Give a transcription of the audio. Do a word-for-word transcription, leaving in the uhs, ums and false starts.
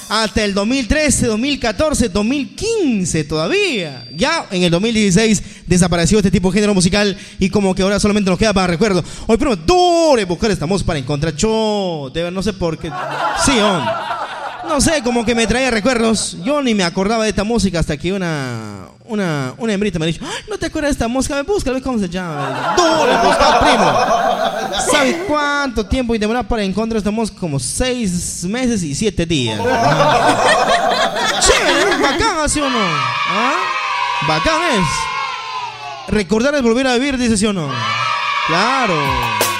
hasta el dos mil trece, dos mil catorce, dos mil quince todavía. Ya en el dos mil dieciséis desapareció este tipo de género musical y como que ahora solamente nos queda para recuerdo. Hoy primero, dure buscar esta música para encontrar yo, de ver, no sé por qué. Sí, hombre. No sé, como que me traía recuerdos. Yo ni me acordaba de esta música hasta que una una, una hembrita me dijo, "Ay, ¿no te acuerdas de esta música? Me busca, ¿ves cómo se llama?" ¡Dure, busca, primo! ¿Sabes cuánto tiempo y demoraba para encontrar esta música? Como seis meses y siete días. Chévere, bacán, ¿sí o no? ¿Ah? Bacán es. Recordar es volver a vivir, dice, ¿sí o no? Claro.